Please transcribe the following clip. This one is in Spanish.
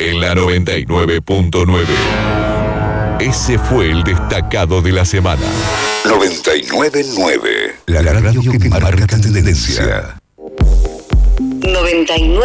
en la 99.9. Ese fue el destacado de la semana. 99.9. La radio que marca tendencia. 99.